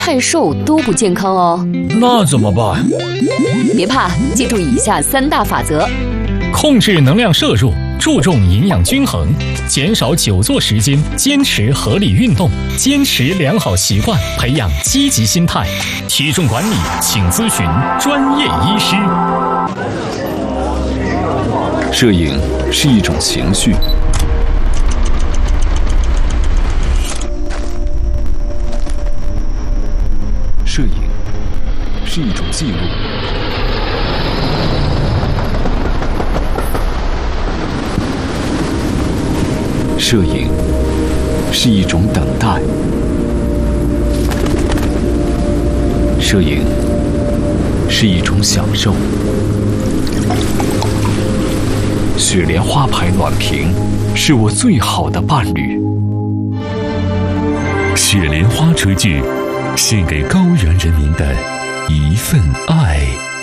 太瘦都不健康哦。 那怎么办？ 别怕，记住以下3大法则： 控制能量摄入，注重营养均衡，减少久坐时间，坚持合理运动，坚持良好习惯，培养积极心态。体重管理，请咨询专业医师。 摄影是一种情绪，摄影是一种记录，摄影是一种等待，摄影是一种享受。雪莲花牌暖瓶是我最好的伴侣。 雪莲花炊具，献给高原人民的一份爱。